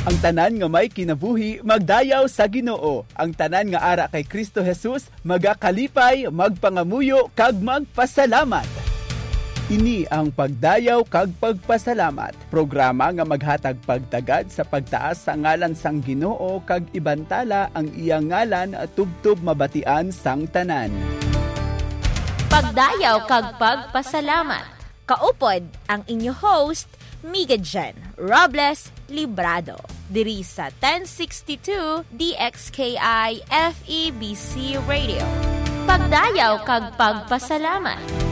Ang tanan nga may kinabuhi magdayaw sa Ginoo. Ang tanan nga ara kay Kristo Jesus magakalipay, magpangamuyo kag magpasalamat. Ini ang pagdayaw kag pagpasalamat. Programa nga maghatag pagtagad sa pagtaas sa ngalan sang Ginoo kag ibantala ang iyang ngalan tubtob mabatian sang tanan. Pagdayaw kag pagpasalamat. Kaupod ang inyo host Miga Jen Robles Librado, diri sa 1062 DXKI FEBC Radio. Pagdayaw kag pagpasalamat.